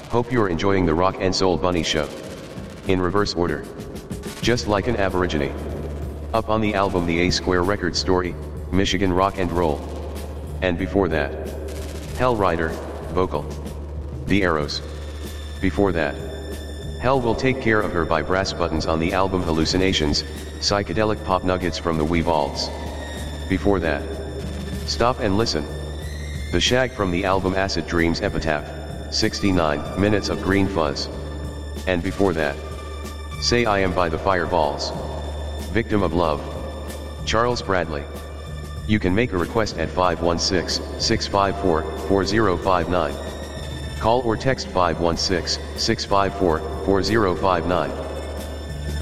Hope you're enjoying the Rock and Soul Bunny Show. In reverse order. Just like an Aborigine. Up on the album The A Square Record Story, Michigan Rock and Roll. And before that, Hell Rider, Vocal. The Arrows. Before that, Hell Will Take Care of Her by Brass Buttons on the album Hallucinations, psychedelic pop nuggets from the Weevalds. Before that, Stop and Listen. The Shag from the album Acid Dreams Epitaph, 69 minutes of green fuzz. And before that, Say I Am by the Fireballs. Victim of Love. Charles Bradley. You can make a request at 516-654-4059. Call or text 516-654-4059.